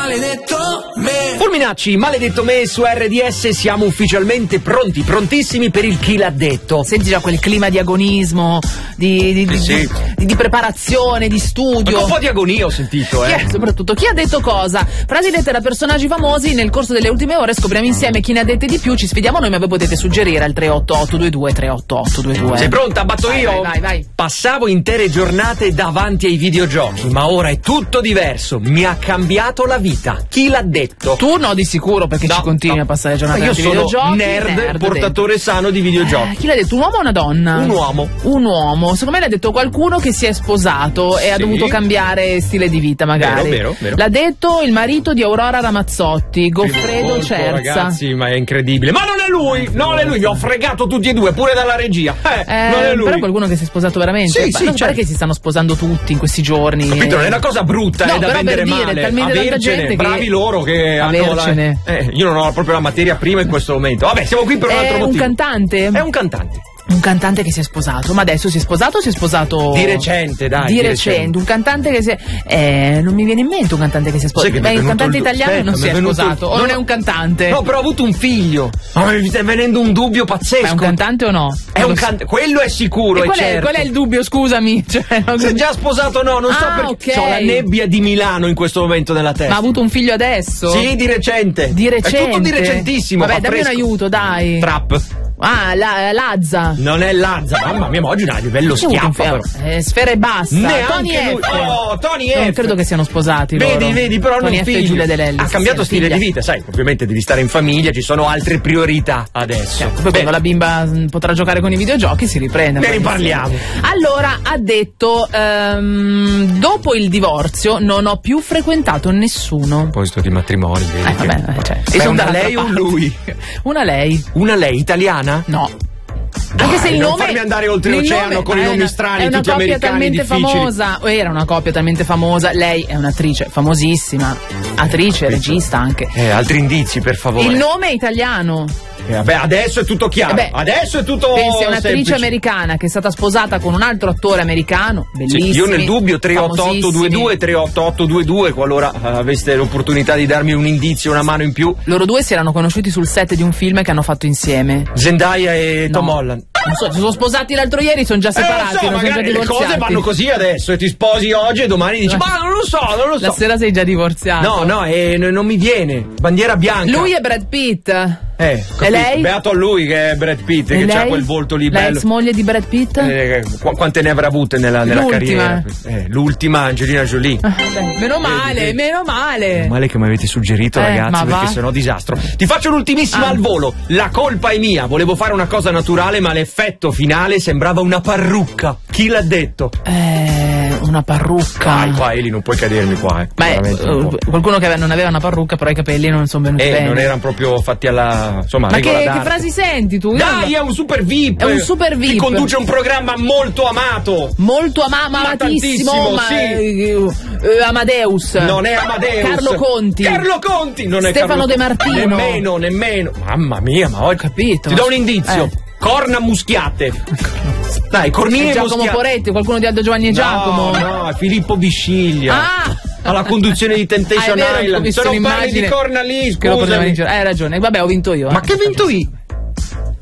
maledetto me. Fulminacci, maledetto me su RDS, siamo ufficialmente pronti, prontissimi per il Chi l'ha detto. Senti già quel clima di agonismo, di preparazione, di studio. Ma un po' di agonia ho sentito, Soprattutto, chi ha detto cosa? Frasi dette da personaggi famosi. Nel corso delle ultime ore scopriamo insieme chi ne ha dette di più. Ci sfidiamo noi, ma voi potete suggerire al 38822 38822. Sei pronta? Batto io? Vai. Passavo intere giornate davanti ai videogiochi, ma ora è tutto diverso. Mi ha cambiato la vita. Chi l'ha detto? Tu no, di sicuro, perché ci continui a passare giornate davanti ai videogiochi. Io sono nerd portatore sano di videogiochi. Chi l'ha detto? Un uomo o una donna? Un uomo. Secondo me l'ha detto qualcuno che si è sposato e ha dovuto cambiare stile di vita, magari. Vero. L'ha detto il marito di Aurora Ramazzotti, Goffredo Cerza. Ragazzi, ma è incredibile. Ma non è lui! Non è lui, vi ho fregato tutti e due, pure dalla regia. Non è lui. Però è qualcuno che si è sposato veramente. Sì, non pare che si stanno sposando tutti in questi giorni. Capito? Non è una cosa brutta, no, è da vendere male. Avercene, bravi loro che hanno io non ho proprio la materia prima in questo momento. Vabbè, siamo qui per un altro motivo. Un cantante? È un cantante. Un cantante che si è sposato, ma adesso si è sposato o si è sposato? Di recente, dai. Di recente, un cantante che si è. Non mi viene in mente un cantante che si è sposato. Beh, il cantante italiano non si è sposato, o non è un cantante? No, però ha avuto un figlio. Ma mi sta venendo un dubbio pazzesco. Ma è un cantante o no? È un cantante, quello è sicuro. E qual è il dubbio, scusami? Se è già sposato, no, non so perché. Okay. Ho la nebbia di Milano in questo momento nella testa. Ma ha avuto un figlio adesso? Sì, di recente. Di recente. È tutto di recentissimo. Vabbè, dammi un aiuto, dai. Trap. Lazza. Non è Lazza, mamma mia, ma oggi è un livello schiaffo. Sfera e basta. Tony F. Tony F. Non credo che siano sposati. Vedi, però Tony non F e Giulia De Lellis. Ha cambiato stile di vita, sai, ovviamente devi stare in famiglia, ci sono altre priorità adesso. Poi quando la bimba potrà giocare con i videogiochi si riprende. Ne riparliamo. Allora, ha detto, dopo il divorzio non ho più frequentato nessuno. Poi sto di matrimoni, vedi. Una lei o un lui? Una lei. Una lei italiana? No. Dai, anche se il nome, non farmi andare oltre l'oceano con i nomi strani, tutti americani difficili. Famosa, era una coppia talmente famosa. Lei è un'attrice famosissima, attrice, regista anche. Altri indizi, per favore. Il nome è italiano. Vabbè, adesso è tutto chiaro. Adesso è tutto pensi a un'attrice semplice. americana che è stata sposata con un altro attore americano, bellissimo. Sì, io nel dubbio 38822 38822 qualora aveste l'opportunità di darmi un indizio, una mano in più. Loro due si erano conosciuti sul set di un film che hanno fatto insieme. Zendaya e Tom Holland. Non so, si sono sposati l'altro ieri, sono già separati, non sono già divorziati. Le cose vanno così adesso e ti sposi oggi e domani dici ma non lo so. La sera sei già divorziato. No, non mi viene. Bandiera bianca. Lui è Brad Pitt. E lei? Beato a lui che è Brad Pitt, che ha quel volto lì bello. L'ex moglie di Brad Pitt? Quante ne avrà avute nella carriera? L'ultima, Angelina Jolie. Meno male. Meno male che mi avete suggerito, ragazzi, perché sennò disastro. Ti faccio l'ultimissima al volo. La colpa è mia. Volevo fare una cosa naturale, ma l'effetto finale sembrava una parrucca. Chi l'ha detto? Una parrucca. Qua Eli, non puoi cadermi qua. Qualcuno che non aveva una parrucca, però i capelli non sono venuti bene. Non erano proprio fatti alla. Insomma, ma che frasi senti tu? Dai, è un super VIP. È un super VIP. Ti conduce un programma molto amato. Molto amatissimo. Amadeus. Non è Amadeus. Carlo Conti. Non è Stefano De Martino. Nemmeno. Mamma mia, ma ho capito. Ti do un indizio. Corna muschiate. Dai, cornine Giacomo muschiate. Poretti, qualcuno di Aldo Giovanni e Giacomo. No, Filippo Bisciglia. Alla conduzione di Temptation Island. Se non parli di corna lì, scusa. Hai ragione. Vabbè, ho vinto io. Ma che vinto io?